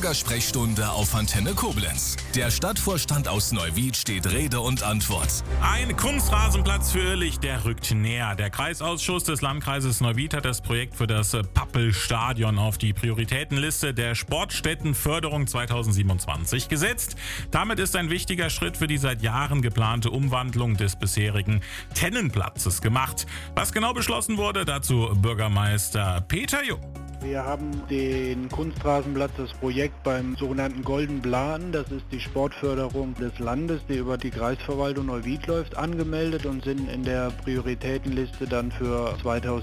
Bürgersprechstunde auf Antenne Koblenz. Der Stadtvorstand aus Neuwied steht Rede und Antwort. Ein Kunstrasenplatz für Irrlich, der rückt näher. Der Kreisausschuss des Landkreises Neuwied hat das Projekt für das Pappelstadion auf die Prioritätenliste der Sportstättenförderung 2027 gesetzt. Damit ist ein wichtiger Schritt für die seit Jahren geplante Umwandlung des bisherigen Tennenplatzes gemacht. Was genau beschlossen wurde, dazu Bürgermeister Peter Jung. Wir haben den Kunstrasenplatz, das Projekt beim sogenannten Golden Plan, das ist die Sportförderung des Landes, die über die Kreisverwaltung Neuwied läuft, angemeldet und sind in der Prioritätenliste dann für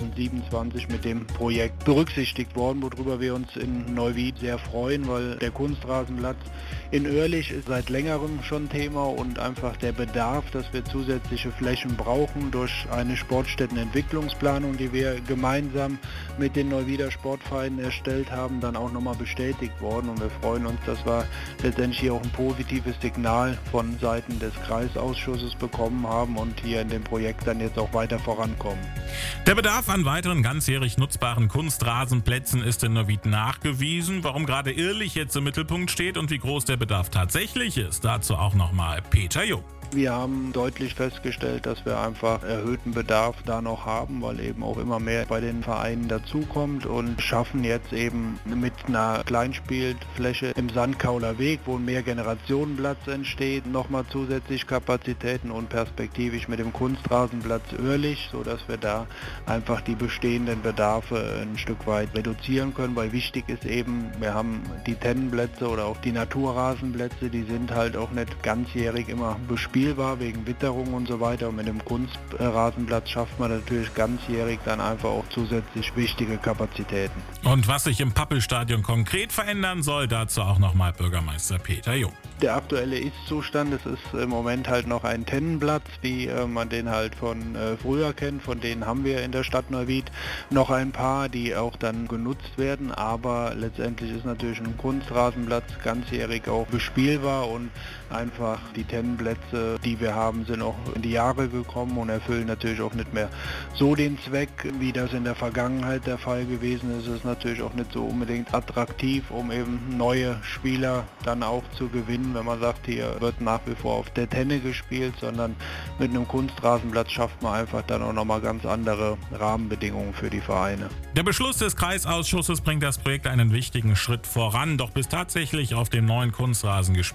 2027 mit dem Projekt berücksichtigt worden, worüber wir uns in Neuwied sehr freuen, weil der Kunstrasenplatz in Irrlich ist seit längerem schon Thema und einfach der Bedarf, dass wir zusätzliche Flächen brauchen durch eine Sportstättenentwicklungsplanung, die wir gemeinsam mit den Neuwieder Sportvereinen erstellt haben, dann auch nochmal bestätigt worden und wir freuen uns, dass wir letztendlich hier auch ein positives Signal von Seiten des Kreisausschusses bekommen haben und hier in dem Projekt dann jetzt auch weiter vorankommen. Der Bedarf an weiteren ganzjährig nutzbaren Kunstrasenplätzen ist in Neuwied nachgewiesen. Warum gerade Irrlich jetzt im Mittelpunkt steht und wie groß der Bedarf tatsächlich ist, dazu auch nochmal Peter Jung. Wir haben deutlich festgestellt, dass wir einfach erhöhten Bedarf da noch haben, weil eben auch immer mehr bei den Vereinen dazukommt und schaffen jetzt eben mit einer Kleinspielfläche im Sandkauler Weg, wo ein Mehrgenerationenplatz entsteht, nochmal zusätzlich Kapazitäten und perspektivisch mit dem Kunstrasenplatz Irrlich, sodass wir da einfach die bestehenden Bedarfe ein Stück weit reduzieren können, weil wichtig ist eben, wir haben die Tennenplätze oder auch die Naturrasenplätze, die sind halt auch nicht ganzjährig immer bespielt wegen Witterung und so weiter und mit dem Kunstrasenplatz schafft man natürlich ganzjährig dann einfach auch zusätzlich wichtige Kapazitäten. Und was sich im Pappelstadion konkret verändern soll, dazu auch nochmal Bürgermeister Peter Jung. Der aktuelle Ist-Zustand, es ist im Moment halt noch ein Tennenplatz, wie man den halt von früher kennt, von denen haben wir in der Stadt Neuwied noch ein paar, die auch dann genutzt werden, aber letztendlich ist natürlich ein Kunstrasenplatz ganzjährig auch bespielbar und einfach die Tennenplätze, die wir haben, sind auch in die Jahre gekommen und erfüllen natürlich auch nicht mehr so den Zweck, wie das in der Vergangenheit der Fall gewesen ist. Es ist natürlich auch nicht so unbedingt attraktiv, um eben neue Spieler dann auch zu gewinnen, wenn man sagt, hier wird nach wie vor auf der Tenne gespielt, sondern mit einem Kunstrasenplatz schafft man einfach dann auch nochmal ganz andere Rahmenbedingungen für die Vereine. Der Beschluss des Kreisausschusses bringt das Projekt einen wichtigen Schritt voran, doch bis tatsächlich auf dem neuen Kunstrasen gespielt